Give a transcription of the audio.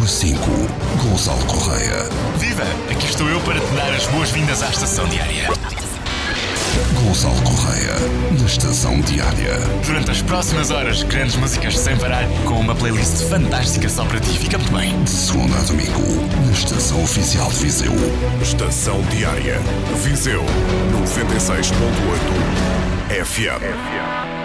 a 5, Gonçalo Correia. Viva! Aqui estou eu para te dar as boas-vindas à Estação Diária. Gonçalo Correia, na Estação Diária. Durante as próximas horas, grandes músicas sem parar, com uma playlist fantástica só para ti. Fica muito bem. De segunda a domingo, na Estação Oficial de Viseu. Estação Diária. Viseu 96.8 FM.